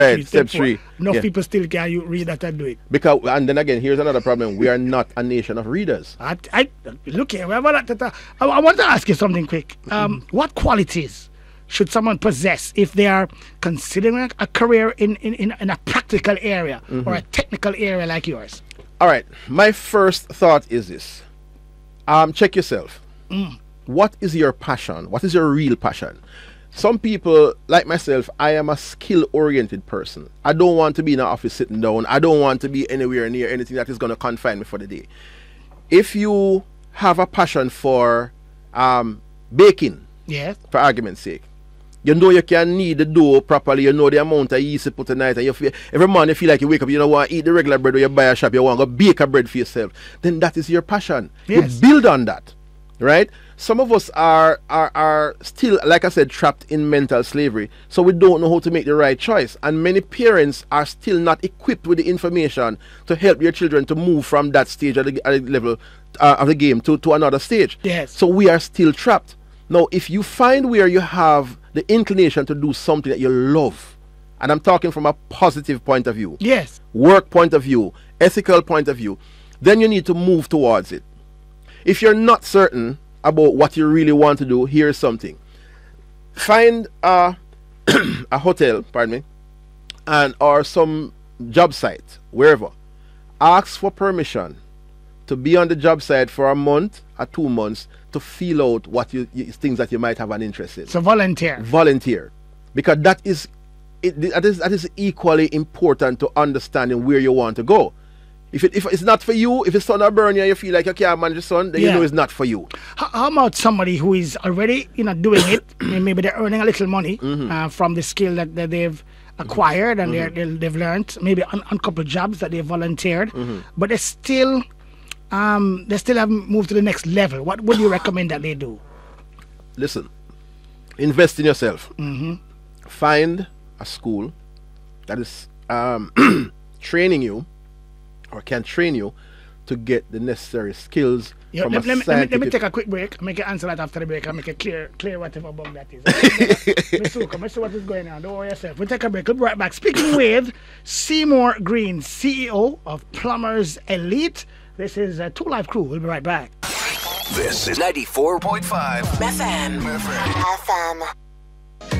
Right, step four. three. Enough Yeah. people still can you read that and do it. Because, and then again, here's another problem. We are not a nation of readers. I look here. I want to ask you something quick. What qualities should someone possess if they are considering a career in a practical area or a technical area like yours? All right. My first thought is this. Check yourself. What is your passion? What is your real passion? Some people, like myself, I am a skill-oriented person. I don't want to be in an office sitting down. I don't want to be anywhere near anything that is going to confine me for the day. If you have a passion for baking, Yes. for argument's sake, you know you can knead the dough properly, you know the amount of yeast you put in it, and you feel, every morning you feel like you wake up, you don't want to eat the regular bread or you buy a shop, you want to go bake a bread for yourself. Then that is your passion. Yes. You build on that, right? Some of us are still, like I said, trapped in mental slavery, so we don't know how to make the right choice. And many parents are still not equipped with the information to help your children to move from that stage at the level of the game to another stage. Yes. So we are still trapped. Now, if you find where you have the inclination to do something that you love, and I'm talking from a positive point of view, Yes. work point of view, ethical point of view, then you need to move towards it. If you're not certain about what you really want to do, here's something. Find a hotel, pardon me, and or some job site, wherever. Ask for permission to be on the job site for a month or 2 months to feel out what things that you might have an interest in. So volunteer. Volunteer, because that is equally important to understanding where you want to go. If it's not for you, if it's sun or burn you, you feel like you can't manage the sun, then you know it's not for you. How about somebody who is already doing it? Maybe they're earning a little money from the skill that they've acquired and they've learned, maybe on a couple of jobs that they've volunteered, but they still haven't moved to the next level. What would you recommend that they do? Listen, invest in yourself. Find a school that is training you or can train you to get the necessary skills. Let me take a quick break. Make you answer that after the break and make it clear whatever bug that is. Let's see what is going on. Don't worry yourself. We'll take a break. We'll be right back. Speaking with Seymour Green, CEO of Plumbers Elite. This is 2 Live Crew. We'll be right back. This is 94.5 FM.